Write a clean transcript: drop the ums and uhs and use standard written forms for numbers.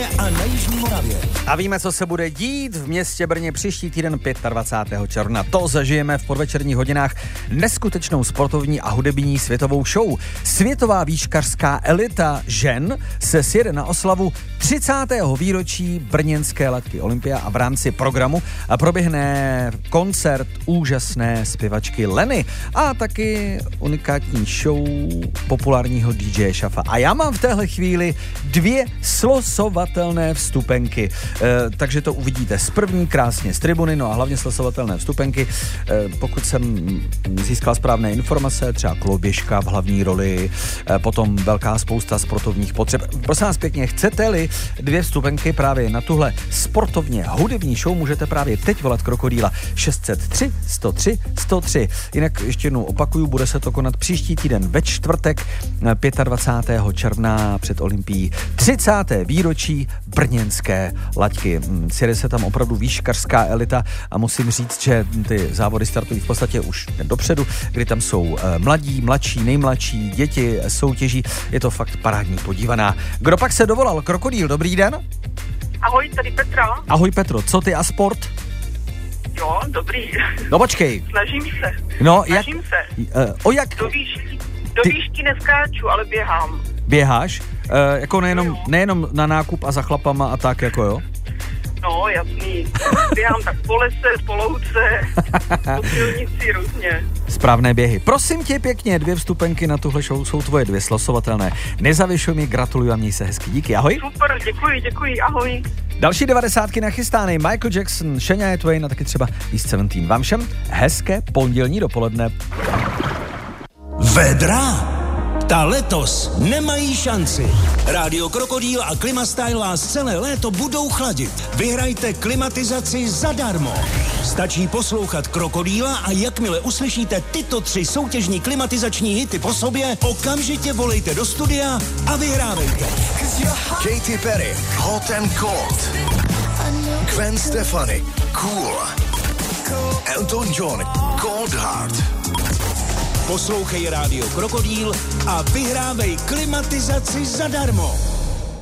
a na Jižní Moravě. A víme, co se bude dít v městě Brně příští týden 25. června. To zažijeme v podvečerních hodinách neskutečnou sportovní a hudební světovou show. Světová výškařská elita žen se sjede na oslavu 30. výročí brněnské laťky Olympia a v rámci programu proběhne koncert úžasné zpěvačky Leny a taky unikátní show populárního DJ Šafa. A já mám v téhle chvíli 2 slosovatelné vstupenky. Takže to uvidíte z první krásně z tribuny, no a hlavně slosovatelné vstupenky. Pokud jsem získal správné informace, třeba koloběžka v hlavní roli, potom velká spousta sportovních potřeb. Prosím vás pěkně, chcete-li 2 vstupenky právě na tuhle sportovně hudební show, můžete právě teď volat Krokodýla 603 103 103. Jinak ještě jednou opakuju, bude se to konat příští týden ve čtvrtek 25. června před Olympií 30. výročí brněnské laťky. Sjede se tam opravdu výškařská elita a musím říct, že ty závody startují v podstatě už dopředu, kdy tam jsou mladí, mladší, nejmladší, děti soutěží. Je to fakt parádní podívaná. Kdo pak se dovolal? Krokodýl, dobrý den. Ahoj, tady Petra. Ahoj Petro, co ty a sport? Jo, dobrý. No počkej. Snažím se. No, Snažím se. O jak? Do výšky neskáču, ale běhám. Běháš? Jako nejenom na nákup a za chlapama a tak jako jo? No, jasný. Běhám tak po lese, po louce, po silnici různě. Správné běhy. Prosím tě pěkně, 2 vstupenky na tuhle show jsou tvoje 2 slosovatelné. Nezavěšuj mi, gratuluju a měj se hezky. Díky, ahoj. Super, děkuji, ahoj. Další 90 nachystány. Michael Jackson, Shania Twain a taky třeba East 17. Vám všem hezké pondělní dopoledne. Vedra? Ta letos nemají šanci. Rádio Krokodýl a Klimastyle vás celé léto budou chladit. Vyhrajte klimatizaci zadarmo. Stačí poslouchat Krokodýla a jakmile uslyšíte tyto 3 soutěžní klimatizační hity po sobě, okamžitě volejte do studia a vyhrávejte. Katy Perry, Hot and Cold. Gwen Stefani, Cool. Elton John, Cold Heart. Poslouchej Rádio Krokodýl a vyhrávej klimatizaci zadarmo.